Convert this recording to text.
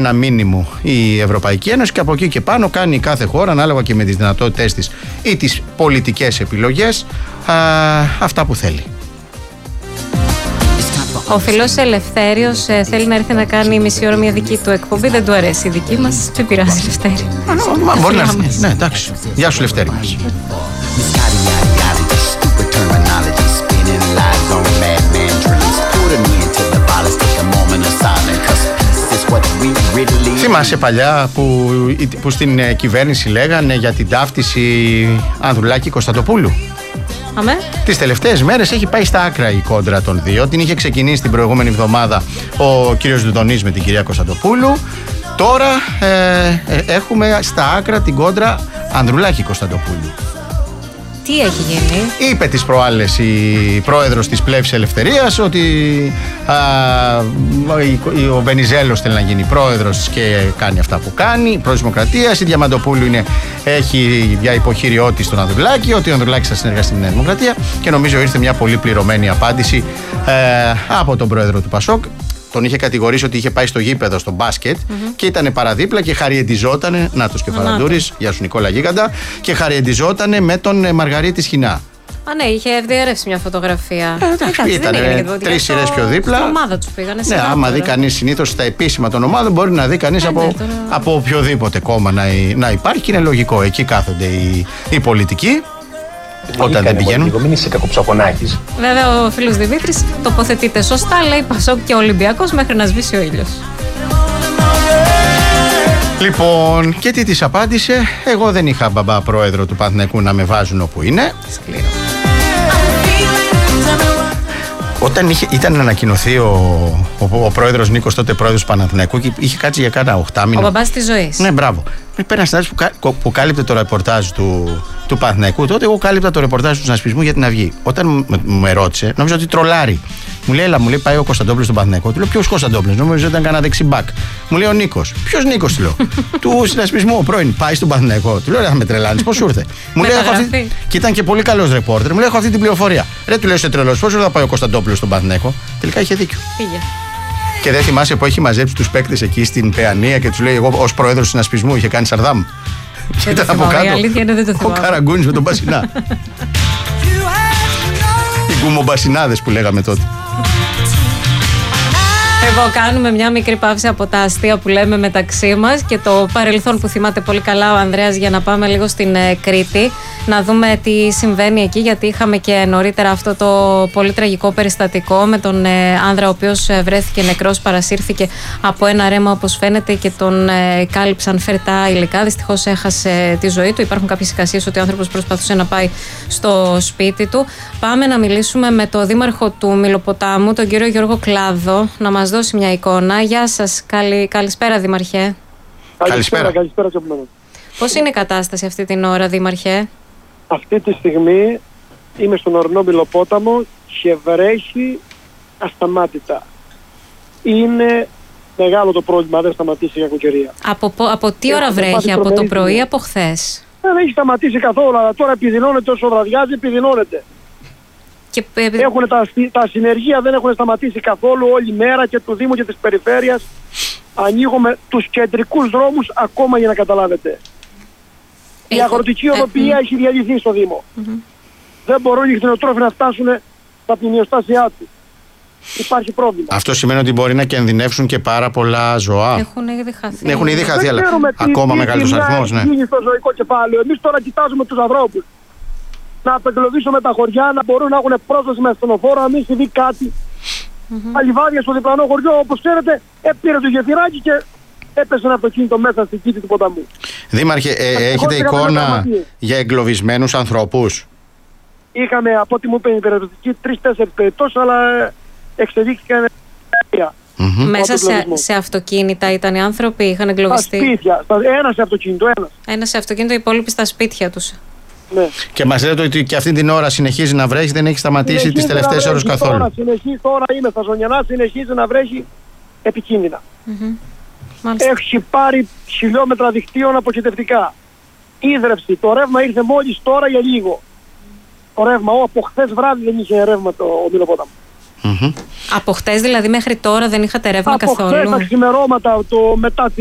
ένα μήνυμο η Ευρωπαϊκή Ένωση και από εκεί και πάνω κάνει κάθε χώρα ανάλογα και με τις δυνατότητές της ή τις πολιτικές επιλογές αυτά που θέλει. Ο φίλος Ελευθέριος θέλει να έρθει να κάνει μισή ώρα μια δική του εκπομπή. Δεν του αρέσει η δική μας. Τι πειράζει, Λευτέρη? Μπορεί να έρθει. Ναι, εντάξει. Γεια σου, Λευτέρη μας. Θυμάσαι παλιά που στην κυβέρνηση λέγανε για την ταύτιση Ανδρουλάκη Κωνσταντοπούλου? Αμέ. Τις τελευταίες μέρες έχει πάει στα άκρα η κόντρα των δύο. Την είχε ξεκινήσει την προηγούμενη εβδομάδα ο κύριος Δουδονής με την κυρία Κωνσταντοπούλου. Τώρα έχουμε στα άκρα την κόντρα Ανδρουλάκη Κωνσταντοπούλου. Τι έχει γίνει? Είπε τις προάλλες η πρόεδρος της Πλεύσης Ελευθερίας ότι ο Βενιζέλος θέλει να γίνει πρόεδρος και κάνει αυτά που κάνει, πρόεδρος Δημοκρατίας. Η Διαμαντοπούλου έχει για υποχείριό της τον Ανδρουλάκη, ότι ο Ανδρουλάκης θα συνεργαστεί με την Δημοκρατία, και νομίζω ήρθε μια πολύ πληρωμένη απάντηση από τον πρόεδρο του Πασόκ. Τον είχε κατηγορήσει ότι είχε πάει στο γήπεδο στο μπάσκετ και ήταν παραδίπλα και χαριεντιζότανε. Νάτος και Φαραντούρης, γεια σου Νικόλα Γίγαντα, και χαριεντιζότανε με τον Μαργαρίτη Σχοινά. Α, ναι, είχε διαρρεύσει μια φωτογραφία. Ήταν 3 σειρές πιο δίπλα. Στην ομάδα τους πήγανε. Ναι, άμα δει κανείς συνήθως στα επίσημα των ομάδων, μπορεί να δει κανείς από οποιοδήποτε κόμμα να υπάρχει, και είναι λογικό. Εκεί κάθονται οι πολιτικοί. Όταν δεν πηγαίνουν. Μην είσαι κακοψαφωνάκης. Βέβαια, ο φίλος Δημήτρης τοποθετείται σωστά, λέει Πασόκ και Ολυμπιακός μέχρι να σβήσει ο ήλιος. Λοιπόν, και τι της απάντησε? Εγώ δεν είχα μπαμπά πρόεδρο του Παναθηναϊκού να με βάζουν όπου είναι. Σκληρό. Όταν ήταν να ανακοινωθεί ο πρόεδρος Νίκος, τότε πρόεδρος του Παναθηναϊκού, και είχε κάτσει για κάνα 8 μήνες. Ο μπαμπάς της ζωής. Ναι, μπράβο. Πέρασε συνάδελφος που κάλυπτε το ρεπορτάζ του Παναθηναϊκού. Τότε εγώ κάλυπτα το ρεπορτάζ του συνασπισμού για την Αυγή. Όταν με ρώτησε, νόμιζα ότι τρολάρει. Μου λέει, πάει ο Κωνσταντόπουλος στον Παναθηναϊκό. Του λέω, ποιος Κωνσταντόπουλος? Νόμιζα ότι ήταν κανένα δεξιμπάκ. Μου λέει ο Νίκος. Ποιος Νίκος? Του λέω. Του συνασπισμού, ο πρώην. Πάει στον Παναθηναϊκό. Του λέω, θα με τρελάνεις, πώς ήρθε? Μου λέει, και ήταν και πολύ καλός ρεπόρτερ. Μου λέει, έχω αυτή την πληροφορία. Ρε, του λέω, είσαι τρελός, πώς θα πάει ο Κωνσταντόπουλος στον Παναθηναϊκό? Τελικά είχε δίκιο. Πήγε. Και δεν θυμάσαι που έχει μαζέψει τους παίκτες εκεί στην Παιανία και τους λέει, εγώ ως πρόεδρος του συνασπισμού είχε κάνει Σαρδάμ? Και ήταν από κάτω ο Καραγκούνης με τον Μπασινά. Οι γκουμομπασινάδες που λέγαμε τότε. Εγώ κάνουμε μια μικρή παύση από τα αστεία που λέμε μεταξύ μας και το παρελθόν που θυμάται πολύ καλά ο Ανδρέας, για να πάμε λίγο στην Κρήτη να δούμε τι συμβαίνει εκεί, γιατί είχαμε και νωρίτερα αυτό το πολύ τραγικό περιστατικό με τον άνδρα ο οποίος βρέθηκε νεκρός, παρασύρθηκε από ένα ρέμα όπως φαίνεται και τον κάλυψαν φερτά υλικά. Δυστυχώς έχασε τη ζωή του. Υπάρχουν κάποιες εικασίες ότι ο άνθρωπος προσπαθούσε να πάει στο σπίτι του. Πάμε να μιλήσουμε με τον δήμαρχο του Μυλοποτάμου, τον κύριο Γιώργο Κλάδο, να μας δώσει μια εικόνα. Γεια σας, καλησπέρα Δήμαρχε. Καλησπέρα. Καλησπέρα και από μένα. Πώς είναι η κατάσταση αυτή την ώρα, Δήμαρχε? Αυτή τη στιγμή είμαι στον ορεινό Μυλοπόταμο και βρέχει ασταμάτητα. Είναι μεγάλο το πρόβλημα, δεν σταματήσει η κακοκαιρία. Από τι ώρα βρέχει, από το πρωί, από χθες? Δεν έχει σταματήσει καθόλου, αλλά τώρα επιδεινώνεται όσο βραδιάζει, επιδεινώνεται. Και... τα συνεργεία δεν έχουν σταματήσει καθόλου όλη μέρα, και του Δήμου και της Περιφέρειας. Ανοίγουμε τους κεντρικούς δρόμους ακόμα, για να καταλάβετε. Η αγροτική οδοποιία έχει διαλυθεί στο Δήμο. Δεν μπορούν οι κτηνοτρόφοι να φτάσουν στα πληνιοστάσια του. Υπάρχει πρόβλημα. Αυτό σημαίνει ότι μπορεί να κινδυνεύσουν και πάρα πολλά ζώα. Έχουν ήδη χαθεί, αλλά ακόμα μεγάλος αριθμός. Ναι. Είναι στο ζωικό κεφάλαιο. Εμείς τώρα κοιτάζουμε τους ανθρώπους. Να απεγκλωβίσουμε τα χωριά, να μπορούν να έχουν πρόσβαση με ασθενοφόρο, να μην συμβεί κάτι. Τα λιβάδια στο διπλανό χωριό, όπως ξέρετε, πήρε το γεφυράκι και έπεσε ένα αυτοκίνητο μέσα στην κήτη του ποταμού. Δήμαρχε, έχετε εικόνα για εγκλωβισμένους ανθρώπους? Είχαμε, από ό,τι μου είπε η περιοδική, 3-4 περιπτώσεις, αλλά εξελίχθηκαν. Μέσα σε αυτοκίνητα ήταν οι άνθρωποι, είχαν εγκλωβιστεί? Στα σπίτια, ένα σε αυτοκίνητο, ένα σε αυτοκίνητο, οι υπόλοιποι στα σπίτια τους. Ναι. Και μας λέτε ότι και αυτή την ώρα συνεχίζει να βρέχει, δεν έχει σταματήσει τις τελευταίες ώρες καθόλου? Τώρα είμαι στα Ζωνιανά, συνεχίζει να βρέχει επικίνδυνα. Έχει πάρει χιλιόμετρα δικτύων αποχετευτικά. Ίδρυυση. Το ρεύμα ήρθε μόλις τώρα για λίγο. Το ρεύμα, από χθες βράδυ δεν είχε ρεύμα ο Μυλοπόταμο. Από χτες δηλαδή μέχρι τώρα δεν είχατε ρεύμα καθόλου? Από χτες τα ξημερώματα μετά